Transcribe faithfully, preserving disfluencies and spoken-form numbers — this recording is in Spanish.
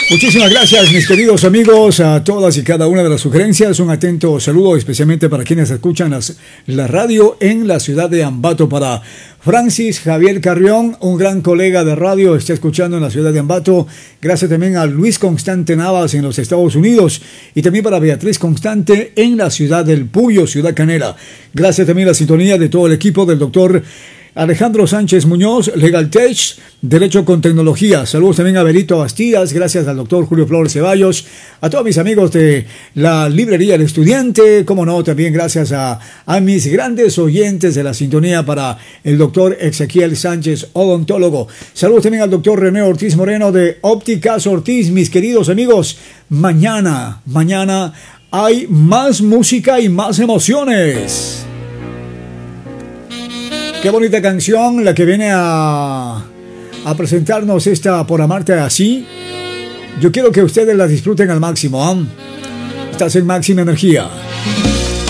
Muchísimas gracias, mis queridos amigos, a todas y cada una de las sugerencias. Un atento saludo especialmente para quienes escuchan las, la radio en la ciudad de Ambato. Para Francis Javier Carrión, un gran colega de radio, está escuchando en la ciudad de Ambato. Gracias también a Luis Constante Navas en los Estados Unidos. Y también para Beatriz Constante en la ciudad del Puyo, Ciudad Canela. Gracias también a la sintonía de todo el equipo del doctor Alejandro Sánchez Muñoz, Legal Tech, Derecho con Tecnología. Saludos también a Belito Bastidas, gracias al doctor Julio Flores Ceballos, a todos mis amigos de la librería El Estudiante, como no, también gracias a, a mis grandes oyentes de la sintonía para el doctor Ezequiel Sánchez, odontólogo. Saludos también al doctor René Ortiz Moreno de Ópticas Ortiz, mis queridos amigos. Mañana, mañana hay más música y más emociones. Qué bonita canción la que viene a, a presentarnos esta Por Amarte Así. Yo quiero que ustedes la disfruten al máximo, ¿eh? Estás en máxima energía.